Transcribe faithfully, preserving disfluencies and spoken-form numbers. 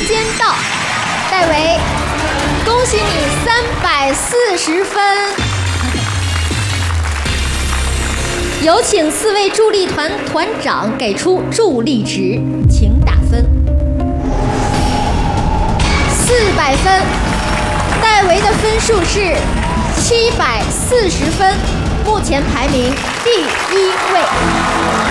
间到，戴维，恭喜你三百四十分。有请四位助力团团长给出助力值，请打分。四百分，戴维的分数是七百四十分，目前排名第一位。